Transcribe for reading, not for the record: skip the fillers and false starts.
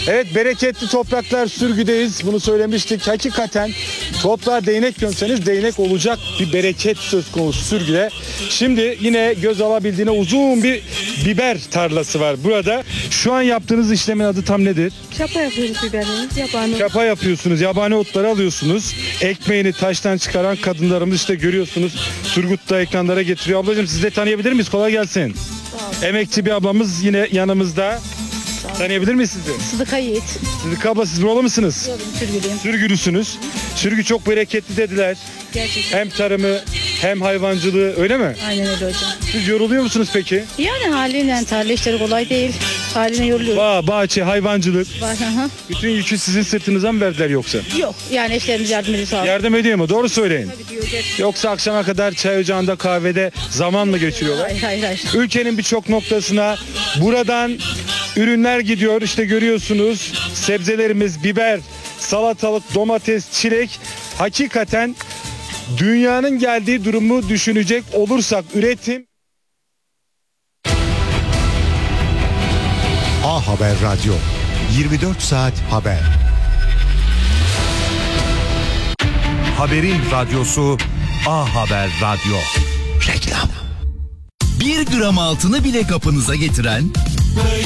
Evet, bereketli topraklar Sürgü'deyiz. Bunu söylemiştik. Hakikaten toprağa değnek gömseniz değnek olacak bir bereket söz konusu Sürgü'de. Şimdi yine göz alabildiğine uzun bir biber tarlası var burada. Şu an yaptığınız işlemin adı tam nedir? Çapa yapıyoruz biberleri. Yabani. Çapa yapıyorsunuz. Yabani otları alıyorsunuz. Ekmeğini taştan çıkaran kadınlarımız işte görüyorsunuz. Turgut da ekranlara getiriyor. Ablacığım, sizi de tanıyabilir miyiz? Kolay gelsin. Emekçi bir ablamız yine yanımızda. Tanıyabilir miyiz sizi? Sıdıka Yiğit. Sıdıka abla, siz buralı mısınız? Sürgülüyüm. Sürgülüsünüz. Sürgü çok bereketli dediler. Gerçekten. Hem tarımı hem hayvancılığı, öyle mi? Aynen öyle hocam. Siz yoruluyor musunuz peki? Yani haliyle tarla işleri kolay değil. Haline yoruluyoruz. Bahçe, hayvancılık. Var, hı. Bütün yükü sizin sırtınıza mı verdiler yoksa? Yok. Yani eşlerimiz yardım ediyor sağ olun. Yardım ediyor mu? Doğru söyleyin. Tabii diyor, gerçekten. Yoksa akşama kadar çay ocağında, kahvede zaman mı geçiriyorlar? Hayır. Ülkenin birçok noktasına buradan ürünler gidiyor. İşte görüyorsunuz, sebzelerimiz, biber, salatalık, domates, çilek. Hakikaten dünyanın geldiği durumu düşünecek olursak üretim. A Haber Radyo, 24 saat haber. Haberin radyosu A Haber Radyo. Reklam. 1 gram altını bile kapınıza getiren